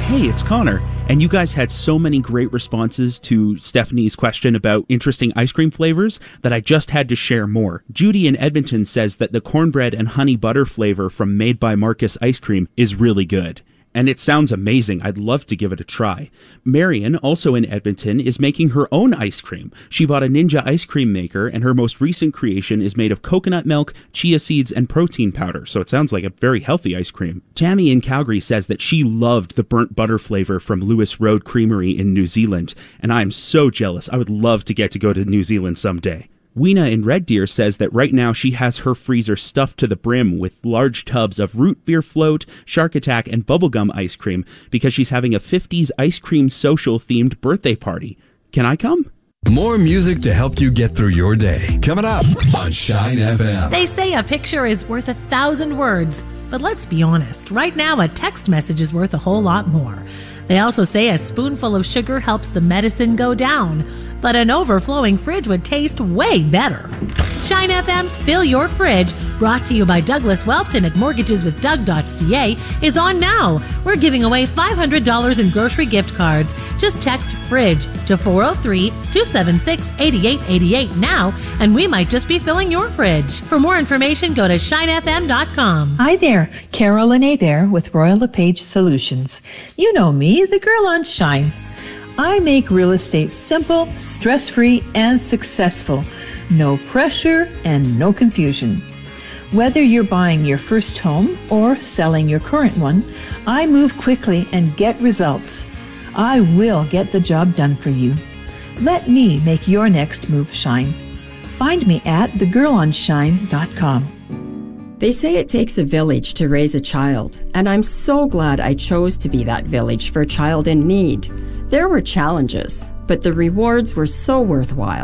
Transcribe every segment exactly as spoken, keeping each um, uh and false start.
Hey, it's Connor. And you guys had so many great responses to Stephanie's question about interesting ice cream flavors that I just had to share more. Judy in Edmonton says that the cornbread and honey butter flavor from Made by Marcus ice cream is really good. And it sounds amazing. I'd love to give it a try. Marion, also in Edmonton, is making her own ice cream. She bought a Ninja ice cream maker, and her most recent creation is made of coconut milk, chia seeds, and protein powder, so it sounds like a very healthy ice cream. Tammy in Calgary says that she loved the burnt butter flavor from Lewis Road Creamery in New Zealand, and I'm so jealous. I would love to get to go to New Zealand someday. Weena in Red Deer says that right now she has her freezer stuffed to the brim with large tubs of root beer float, Shark Attack, and bubblegum ice cream because she's having a fifties ice cream social themed birthday party. Can I come? More music to help you get through your day. Coming up on Shine F M. They say a picture is worth a thousand words, but let's be honest. Right now, a text message is worth a whole lot more. They also say a spoonful of sugar helps the medicine go down, but an overflowing fridge would taste way better. Shine F M's Fill Your Fridge, brought to you by Douglas Welpton at mortgages with doug dot c a, is on now. We're giving away five hundred dollars in grocery gift cards. Just text FRIDGE to four oh three, two seven six, eight eight eight eight now, and we might just be filling your fridge. For more information, go to shine f m dot com. Hi there, Carol and there with Royal LePage Solutions. You know me, the girl on Shine. I make real estate simple, stress-free, and successful. No pressure and no confusion. Whether you're buying your first home or selling your current one, I move quickly and get results. I will get the job done for you. Let me make your next move shine. Find me at the girl on shine dot com. They say it takes a village to raise a child, and I'm so glad I chose to be that village for a child in need. There were challenges, but the rewards were so worthwhile.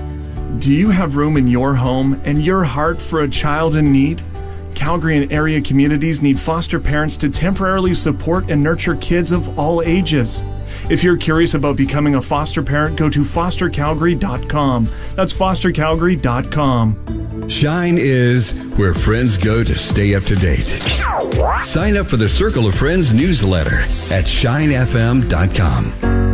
Do you have room in your home and your heart for a child in need? Calgary and area communities need foster parents to temporarily support and nurture kids of all ages. If you're curious about becoming a foster parent, go to foster calgary dot com. That's foster calgary dot com. Shine is where friends go to stay up to date. Sign up for the Circle of Friends newsletter at shine f m dot com.